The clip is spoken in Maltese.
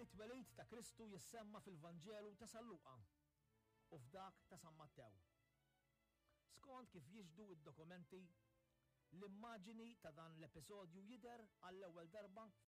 It-twelid ta' Kristu jissemma fil-Vanġelu ta' San Luqa u f'dak ta' San Mattew. Skont kif jiġdu id-dokumenti, l-immaġini ta' dan l-episodju jidher għall-ewwel darba